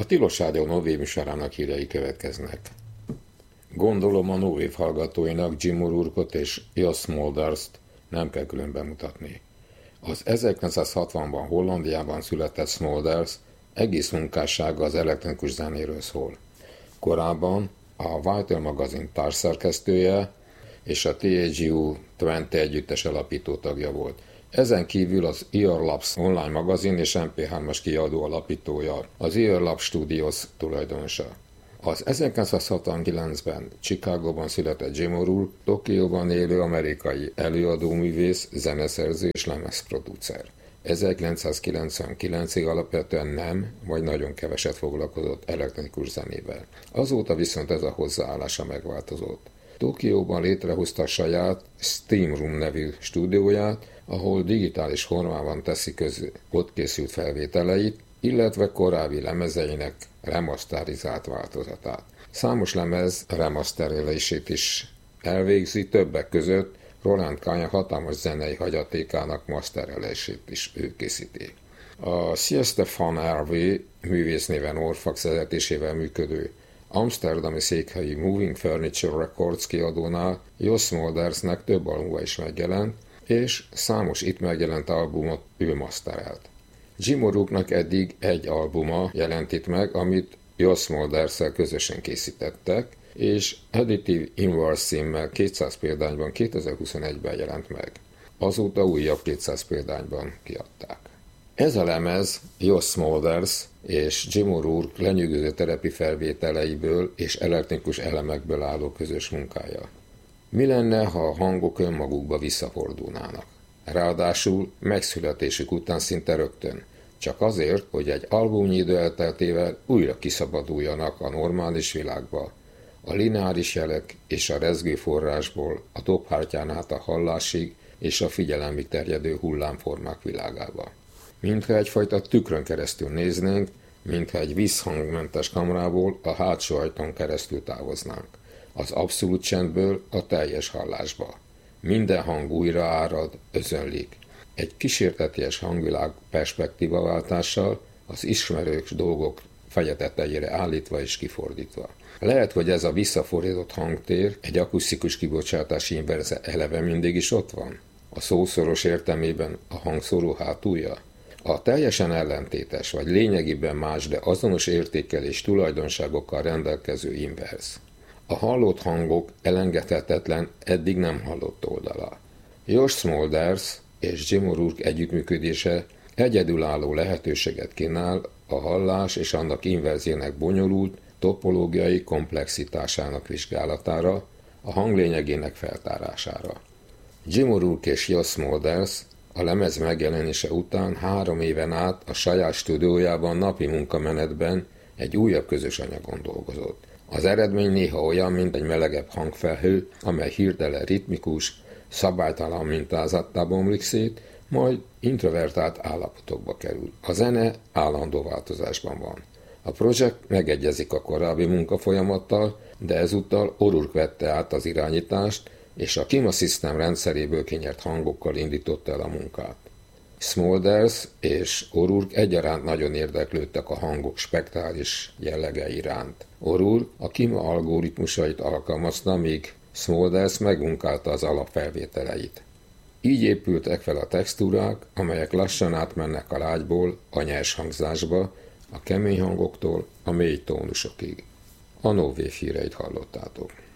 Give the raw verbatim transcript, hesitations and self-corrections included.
A Tilos Rádió Nóvév műsorának hírei következnek. Gondolom a Nóvév hallgatóinak Jim O'Rourke-ot és Jos Smulders-t nem kell külön bemutatni. Az ezerkilencszázhatvanban Hollandiában született Smulders egész munkássága az elektronikus zenéről szól. Korábban a Vital magazin társszerkesztője és a té há gé u húsz együttes alapító tagja volt. Ezen kívül az Earlabs online magazin és em pé hármas kiadó alapítója, az Earlab Studios tulajdonosa. Az ezerkilencszázhatvankilencben Chicagóban született Jim O'Rourke, Tokióban élő amerikai előadóművész, zeneszerző és lemezproducer. ezerkilencszázkilencvenkilencig alapvetően nem, vagy nagyon keveset foglalkozott elektronikus zenével. Azóta viszont ez a hozzáállása megváltozott. Tokióban létrehozta saját Steam Room nevű stúdióját, ahol digitális formában teszi közé ott készült felvételeit, illetve korábbi lemezeinek remasterizált változatát. Számos lemez remasterelését is elvégzi, többek között Roland Kanye hatalmas zenei hagyatékának masterelését is ő készíti. A Siesta Fan er vé művésznéven Orfax vezetésével működő amszterdami székhelyű Moving Furniture Records kiadónál Jos Smuldersnek több albuma is megjelent, és számos itt megjelent albumot ő masterelt. Jim O'Rourke-nak eddig egy albuma jelent itt meg, amit Jos Smulders-szel közösen készítettek, és Additive Inverse címmel kétszáz példányban kétezer-huszonegyben jelent meg. Azóta újabb kétszáz példányban kiadták. Ez a lemez Jos Smulders és Jim O'Rourke lenyűgöző terepi felvételeiből és elektronikus elemekből álló közös munkája. Mi lenne, ha a hangok önmagukba visszafordulnának? Ráadásul megszületésük után szinte rögtön, csak azért, hogy egy albumnyi idő elteltével újra kiszabaduljanak a normális világba, a lineáris jelek és a rezgő forrásból a dobhártyán át a hallásig és a figyelemig terjedő hullámformák világába. Mintha egyfajta tükrön keresztül néznénk, mintha egy visszhangmentes kamrából a hátsó ajtón keresztül távoznánk. Az abszolút csendből a teljes hallásba. Minden hang újra árad, özönlik. Egy kísérteties hangvilág perspektívaváltással, az ismerős dolgok feje tetejére állítva és kifordítva. Lehet, hogy ez a visszafordított hangtér egy akusztikus kibocsátási inverze eleve mindig is ott van? A szószoros értelmében a hangszóró hátulja? A teljesen ellentétes vagy lényegében más, de azonos értékelés tulajdonságokkal rendelkező inverz. A hallott hangok elengedhetetlen, eddig nem hallott oldala. Jos Smulders és Jim O'Rourke együttműködése egyedülálló lehetőséget kínál a hallás és annak inverziének bonyolult, topológiai komplexitásának vizsgálatára, a hanglényegének feltárására. Jim O'Rourke és Jos Smulders a lemez megjelenése után három éven át a saját stúdiójában napi munkamenetben egy újabb közös anyagon dolgozott. Az eredmény néha olyan, mint egy melegebb hangfelhő, amely hirtelen ritmikus, szabálytalan mintázattá bomlik szét, majd introvertált állapotokba kerül. A zene állandó változásban van. A projekt megegyezik a korábbi munkafolyamattal, de ezúttal O'Rourke vette át az irányítást, és a Kima System rendszeréből kinyert hangokkal indította el a munkát. Smulders és O'Rourke egyaránt nagyon érdeklődtek a hangok spektrális jellege iránt. O'Rourke a Kima algoritmusait alkalmazta, míg Smulders megmunkálta az alapfelvételeit. Így épültek fel a textúrák, amelyek lassan átmennek a lágyból a nyers hangzásba, a kemény hangoktól a mély tónusokig. A Nóvév híreit hallottátok.